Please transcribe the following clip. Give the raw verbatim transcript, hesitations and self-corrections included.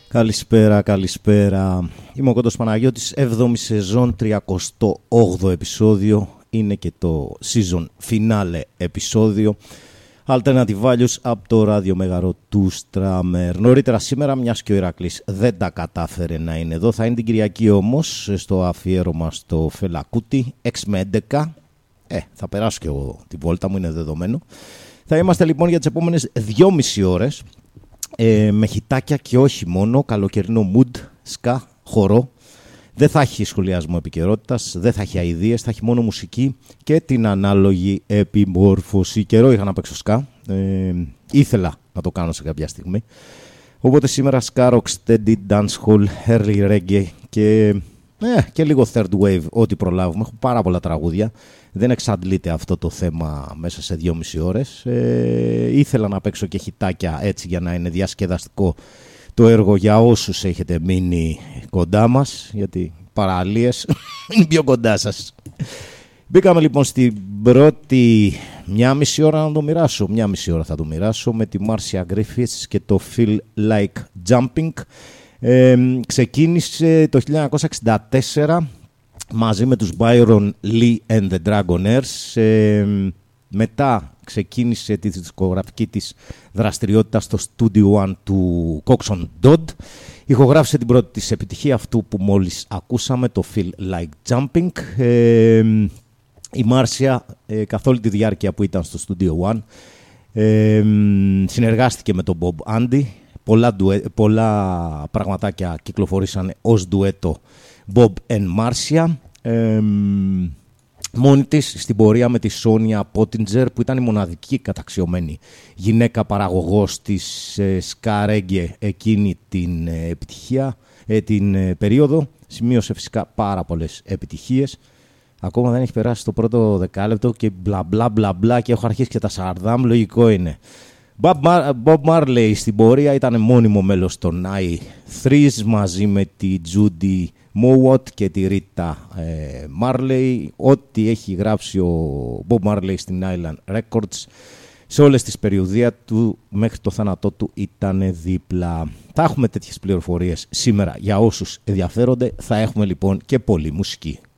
Καλησπέρα, καλησπέρα. Είμαι ο Κόντος Παναγιώτης, έβδομη σεζόν, τριακοστό όγδοο επεισόδιο. Είναι και το season finale επεισόδιο. Alternative Values από το ράδιο Μέγαρο του Στράμερ. Νωρίτερα σήμερα, μιας και ο Ηρακλής δεν τα κατάφερε να είναι εδώ, θα είναι την Κυριακή όμως στο αφιέρωμα στο Φελακούτι, έξι με έντεκα. Ε, θα περάσω και εγώ τη βόλτα μου, είναι δεδομένο. Θα είμαστε λοιπόν για τις επόμενες δυόμιση ώρες. Ε, με χιτάκια και όχι μόνο, καλοκαιρινό mood, ska, χορό. Δεν θα έχει σχολιασμό επικαιρότητας, δεν θα έχει αηδίες, θα έχει μόνο μουσική και την ανάλογη επιμόρφωση. Καιρό είχα να παίξω ska, ε, ήθελα να το κάνω σε κάποια στιγμή. Οπότε σήμερα ska, rocksteady, dancehall, early reggae και, ε, και λίγο third wave, ό,τι προλάβουμε. Έχω πάρα πολλά τραγούδια. Δεν εξαντλείται αυτό το θέμα μέσα σε δυόμιση ώρες. Ε, ήθελα να παίξω και χιτάκια έτσι για να είναι διασκεδαστικό το έργο για όσους έχετε μείνει κοντά μας, γιατί παραλίες είναι πιο κοντά σας. Μπήκαμε λοιπόν στην πρώτη μια μισή ώρα να το μοιράσω. Μια μισή ώρα θα το μοιράσω με τη Marcia Griffiths και το Feel Like Jumping. Ε, ξεκίνησε το χίλια εννιακόσια εξήντα τέσσερα μαζί με τους Byron Lee and the Dragonaires. Ε, μετά ξεκίνησε τη δισκογραφική της δραστηριότητα στο Studio One του Coxsone Dodd. Ηχογράφησε την πρώτη της επιτυχία, αυτού που μόλις ακούσαμε, το Feel Like Jumping. Ε, η Μάρσια, ε, καθ' όλη τη διάρκεια που ήταν στο Studio One, ε, συνεργάστηκε με τον Bob Andy. Πολλά, ντουέ, πολλά πραγματάκια κυκλοφορήσαν ως ντουέτο Bob and Marcia. Ε, μόνη της στην πορεία με τη Sonia Pottinger, που ήταν η μοναδική καταξιωμένη γυναίκα παραγωγός της ε, ska reggae εκείνη την ε, επιτυχία, ε, την ε, περίοδο. Σημείωσε φυσικά πάρα πολλές επιτυχίες. Ακόμα δεν έχει περάσει το πρώτο δεκάλεπτο και μπλα μπλα μπλα μπλα και έχω αρχίσει και τα σαρδάμ, λογικό είναι. Bob, Mar- Bob Marley στην πορεία ήταν μόνιμο μέλος των άι θρι μαζί με τη Judy Mowat και τη Rita ε, Marley. Ό,τι έχει γράψει ο Bob Marley στην Island Records σε όλες τις περιοδία του μέχρι το θάνατό του ήταν δίπλα. Θα έχουμε τέτοιες πληροφορίες σήμερα για όσους ενδιαφέρονται. Θα έχουμε λοιπόν και πολλή μουσική.